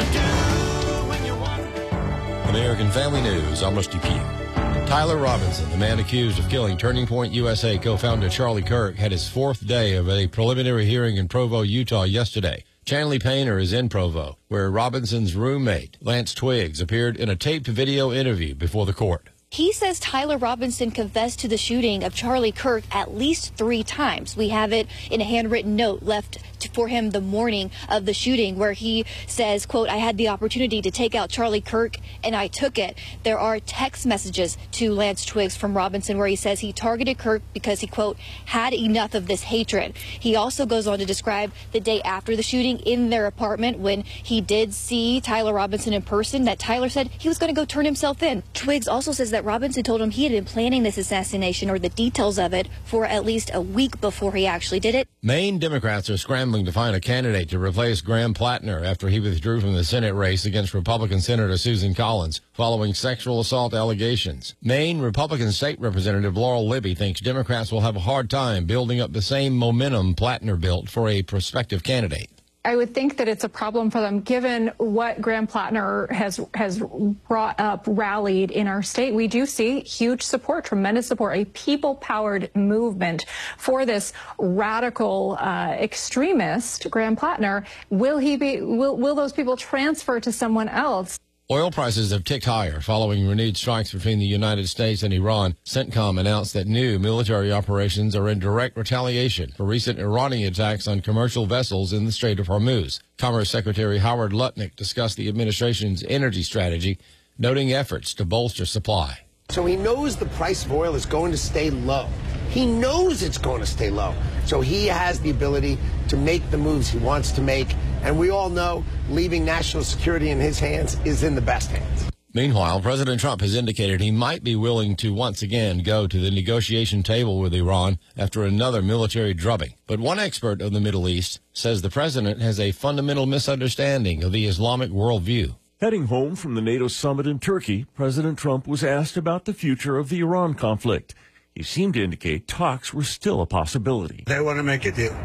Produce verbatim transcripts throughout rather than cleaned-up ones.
do when you want. American Family News, I'm Rusty Pugh. Tyler Robinson, the man accused of killing Turning Point U S A co-founder Charlie Kirk, had his fourth day of a preliminary hearing in Provo, Utah yesterday. Chanley Painter is in Provo, where Robinson's roommate, Lance Twiggs, appeared in a taped video interview before the court. He says Tyler Robinson confessed to the shooting of Charlie Kirk at least three times. We have it in a handwritten note left to, for him the morning of the shooting, where he says, quote, I had the opportunity to take out Charlie Kirk and I took it. There are text messages to Lance Twiggs from Robinson where he says he targeted Kirk because he, quote, had enough of this hatred. He also goes on to describe the day after the shooting in their apartment when he did see Tyler Robinson in person, that Tyler said he was going to go turn himself in. Twiggs also says that Robinson told him he had been planning this assassination, or the details of it, for at least a week before he actually did it. Maine Democrats are scrambling to find a candidate to replace Graham Plattner after he withdrew from the Senate race against Republican Senator Susan Collins following sexual assault allegations. Maine Republican State Representative Laurel Libby thinks Democrats will have a hard time building up the same momentum Plattner built for a prospective candidate. I would think that it's a problem for them, given what Graham Plattner has has brought up, rallied in our state. We do see huge support, tremendous support, a people-powered movement for this radical uh, extremist, Graham Plattner. Will he be? Will will those people transfer to someone else? Oil prices have ticked higher following renewed strikes between the United States and Iran. CENTCOM announced that new military operations are in direct retaliation for recent Iranian attacks on commercial vessels in the Strait of Hormuz. Commerce Secretary Howard Lutnick discussed the administration's energy strategy, noting efforts to bolster supply. So he knows the price of oil is going to stay low. He knows it's going to stay low. So he has the ability to make the moves he wants to make. And we all know leaving national security in his hands is in the best hands. Meanwhile, President Trump has indicated he might be willing to once again go to the negotiation table with Iran after another military drubbing. But one expert of the Middle East says the president has a fundamental misunderstanding of the Islamic worldview. Heading home from the NATO summit in Turkey, President Trump was asked about the future of the Iran conflict. He seemed to indicate talks were still a possibility. They want to make a deal.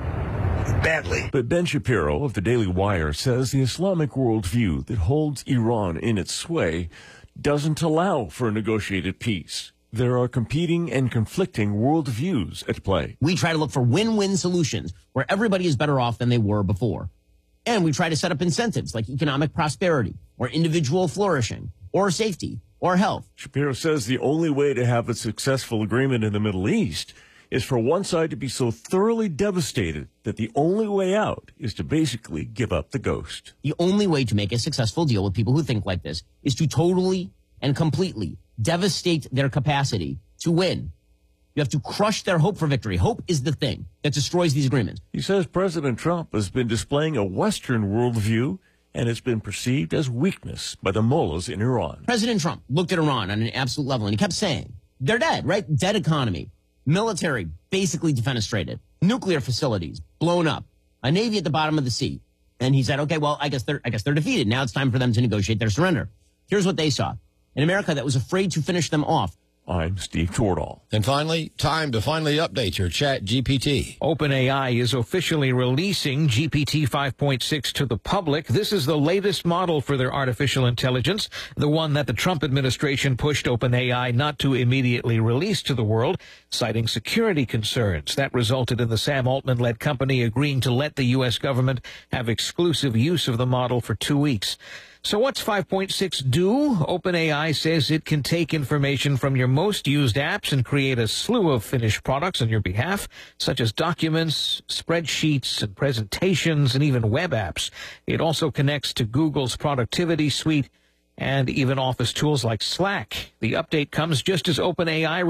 Badly. But Ben Shapiro of the Daily Wire says the Islamic worldview that holds Iran in its sway doesn't allow for a negotiated peace. There are competing and conflicting worldviews at play. We try to look for win-win solutions where everybody is better off than they were before. And we try to set up incentives like economic prosperity or individual flourishing or safety or health. Shapiro says the only way to have a successful agreement in the Middle East is for one side to be so thoroughly devastated that the only way out is to basically give up the ghost. The only way to make a successful deal with people who think like this is to totally and completely devastate their capacity to win. You have to crush their hope for victory. Hope is the thing that destroys these agreements. He says President Trump has been displaying a Western worldview and it's been perceived as weakness by the mullahs in Iran. President Trump looked at Iran on an absolute level and he kept saying, they're dead, right? Dead economy. Military, basically defenestrated. Nuclear facilities, blown up. A navy at the bottom of the sea. And he said, okay, well, I guess they're, I guess they're defeated. Now it's time for them to negotiate their surrender. Here's what they saw. An America that was afraid to finish them off. I'm Steve Tordall. And finally, time to finally update your Chat G P T. OpenAI is officially releasing G P T five point six to the public. This is the latest model for their artificial intelligence, the one that the Trump administration pushed OpenAI not to immediately release to the world, citing security concerns. That resulted in the Sam Altman-led company agreeing to let the U S government have exclusive use of the model for two weeks. So what's five point six do? OpenAI says it can take information from your most used apps and create a slew of finished products on your behalf, such as documents, spreadsheets, and presentations, and even web apps. It also connects to Google's productivity suite and even Office tools like Slack. The update comes just as OpenAI